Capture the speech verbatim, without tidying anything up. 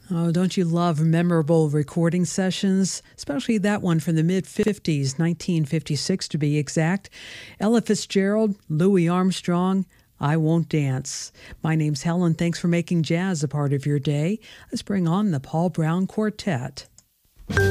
Oh, don't you love memorable recording sessions? Especially that one from the mid-fifties, nineteen fifty-six to be exact. Ella Fitzgerald, Louis Armstrong, I Won't Dance. My name's Helen. Thanks for making jazz a part of your day. Let's bring on the Paul Brown Quartet.